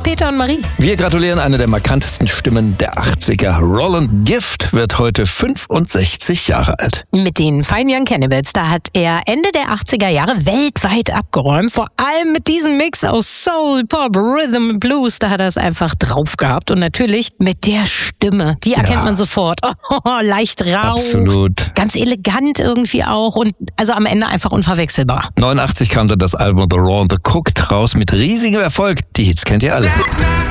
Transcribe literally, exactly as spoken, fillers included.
Peter und Marie. Wir gratulieren einer der markantesten Stimmen der achtziger. Roland Gift wird heute fünfundsechzig Jahre alt. Mit den Fine Young Cannibals, da hat er Ende der achtziger Jahre weltweit abgeräumt. Vor allem mit diesem Mix aus Soul, Pop, Rhythm und Blues, da hat er es einfach drauf gehabt. Und natürlich mit der Stimme, die erkennt Ja. man sofort. Oh, leicht rau, Absolut. ganz elegant irgendwie auch und also am Ende einfach unverwechselbar. neunundachtzig kam dann das Album The Raw and the Cooked raus mit riesigem Erfolg. Die Hits kennt ihr alle.